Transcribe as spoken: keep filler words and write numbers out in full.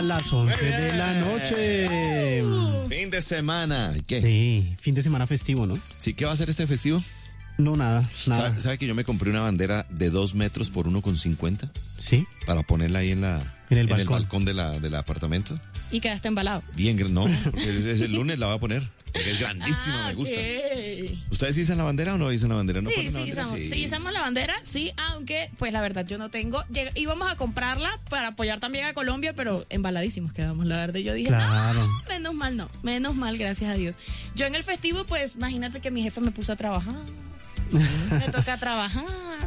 a las once de la noche. Fin de semana. ¿Qué? Sí, fin de semana festivo, ¿no? Sí, ¿qué va a hacer este festivo? No, nada, nada. ¿Sabe, sabe que yo me compré una bandera de dos metros por uno con cincuenta? ¿Sí? Para ponerla ahí en la En el en balcón. el balcón de la, del apartamento. Y quedaste embalado. Bien, gr- no, porque es el lunes la voy a poner. Porque es grandísima, Ah, me gusta. ok. ¿Ustedes izan la bandera o no izan la bandera? ¿No Sí, ponen la sí, bandera? izamos, sí, izamos la bandera, sí, aunque, pues la verdad, yo no tengo. Llega- íbamos a comprarla para apoyar también a Colombia, pero embaladísimos quedamos, la verdad. Yo dije, Claro. no, menos mal no, menos mal, gracias a Dios. Yo en el festivo, pues, imagínate que mi jefe me puso a trabajar. Me toca trabajar.